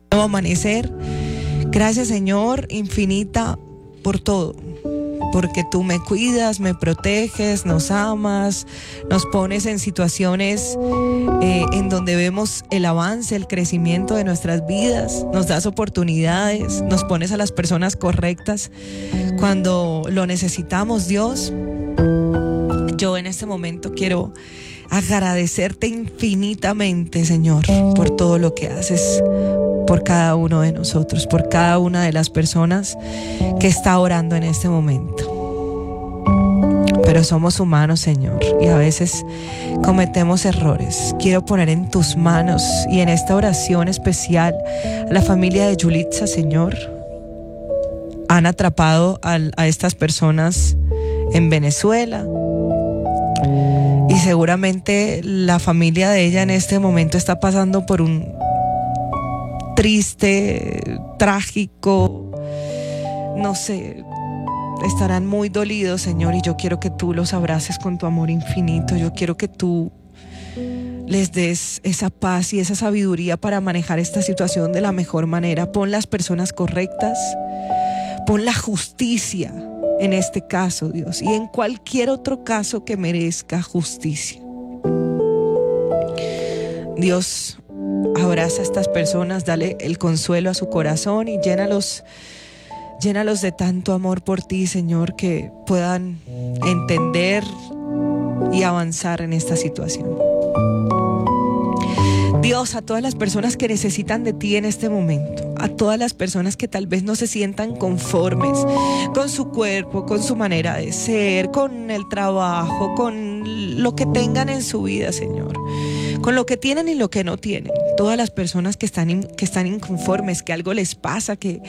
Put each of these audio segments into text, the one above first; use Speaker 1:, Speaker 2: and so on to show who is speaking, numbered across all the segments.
Speaker 1: nuevo amanecer. Gracias, Señor, infinita, por todo. Porque tú me cuidas, me proteges, nos amas, nos pones en situaciones en donde vemos el avance, el crecimiento de nuestras vidas, nos das oportunidades, nos pones a las personas correctas cuando lo necesitamos, Dios. Yo en este momento quiero agradecerte infinitamente, Señor, por todo lo que haces por cada uno de nosotros, por cada una de las personas que está orando en este momento. Pero somos humanos, Señor, y a veces cometemos errores. Quiero poner en tus manos y en esta oración especial a la familia de Yulitza, Señor. Han atrapado a estas personas en Venezuela. Y seguramente la familia de ella en este momento está pasando por un triste, trágico, no sé, estarán muy dolidos, Señor, y yo quiero que tú los abraces con tu amor infinito. Yo quiero que tú les des esa paz y esa sabiduría para manejar esta situación de la mejor manera. Pon las personas correctas, pon la justicia en este caso, Dios, y en cualquier otro caso que merezca justicia. Dios, abraza a estas personas, dale el consuelo a su corazón y llénalos de tanto amor por ti, Señor, que puedan entender y avanzar en esta situación. Dios, a todas las personas que necesitan de ti en este momento, a todas las personas que tal vez no se sientan conformes con su cuerpo, con su manera de ser, con el trabajo, con lo que tengan en su vida, Señor, con lo que tienen y lo que no tienen. Todas las personas que están inconformes, que algo les pasa, que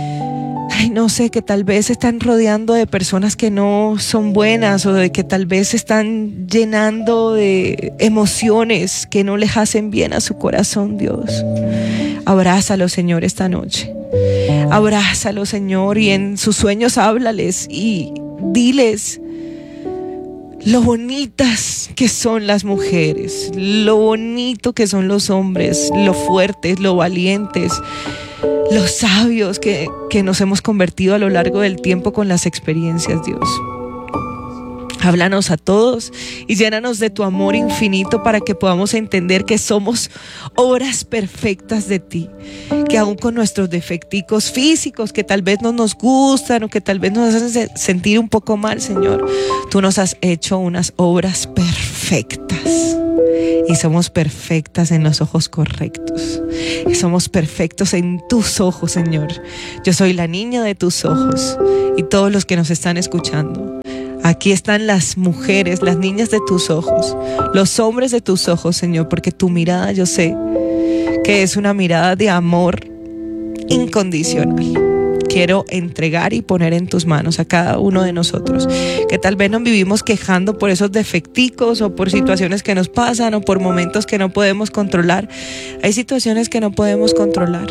Speaker 1: no sé, que tal vez se están rodeando de personas que no son buenas, o de que tal vez se están llenando de emociones que no les hacen bien a su corazón, Dios. Abrázalo, Señor, esta noche. Abrázalo, Señor, y en sus sueños háblales y diles lo bonitas que son las mujeres, lo bonito que son los hombres, lo fuertes, lo valientes, los sabios que nos hemos convertido a lo largo del tiempo con las experiencias, Dios. Háblanos a todos y llénanos de tu amor infinito para que podamos entender que somos obras perfectas de ti, que aún con nuestros defecticos físicos que tal vez no nos gustan o que tal vez nos hacen sentir un poco mal, Señor, tú nos has hecho unas obras perfectas. Y somos perfectas en los ojos correctos. Y somos perfectos en tus ojos, Señor. Yo soy la niña de tus ojos. Y todos los que nos están escuchando, aquí están las mujeres, las niñas de tus ojos, los hombres de tus ojos, Señor, porque tu mirada yo sé que es una mirada de amor incondicional. Quiero entregar y poner en tus manos a cada uno de nosotros, que tal vez nos vivimos quejando por esos defecticos o por situaciones que nos pasan o por momentos que no podemos controlar. Hay situaciones que no podemos controlar.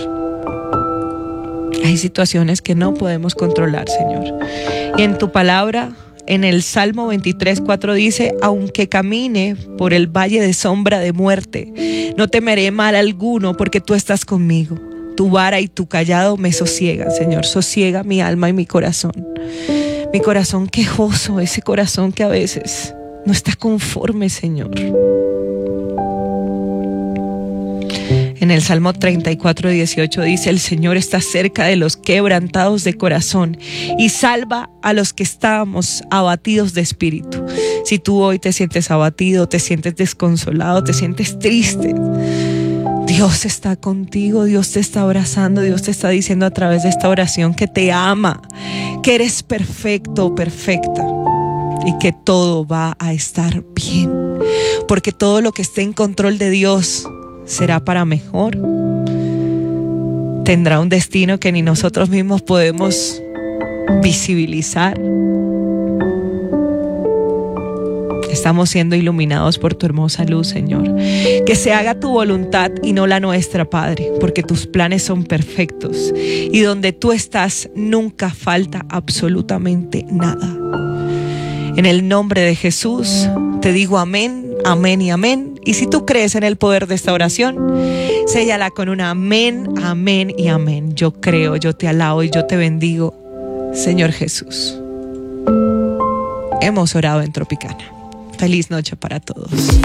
Speaker 1: Hay situaciones que no podemos controlar, Señor. Y en tu palabra, en el Salmo 23:4 dice: aunque camine por el valle de sombra de muerte, no temeré mal alguno, porque tú estás conmigo. Tu vara y tu callado me sosiegan, Señor. Sosiega mi alma y mi corazón. Mi corazón quejoso, ese corazón que a veces no está conforme, Señor. En el Salmo 34:18 dice: el Señor está cerca de los quebrantados de corazón y salva a los que estamos abatidos de espíritu. Si tú hoy te sientes abatido, te sientes desconsolado, te sientes triste, Dios está contigo, Dios te está abrazando, Dios te está diciendo a través de esta oración que te ama, que eres perfecto o perfecta y que todo va a estar bien, porque todo lo que esté en control de Dios será para mejor. Tendrá un destino que ni nosotros mismos podemos visibilizar. Estamos siendo iluminados por tu hermosa luz, Señor. Que se haga tu voluntad y no la nuestra, Padre, porque tus planes son perfectos y donde tú estás nunca falta absolutamente nada. En el nombre de Jesús te digo amén, amén y amén. Y si tú crees en el poder de esta oración, Séllala con un amén, amén y amén. Yo creo, yo te alabo y yo te bendigo, Señor Jesús. Hemos orado en Tropicana. Feliz noche para todos.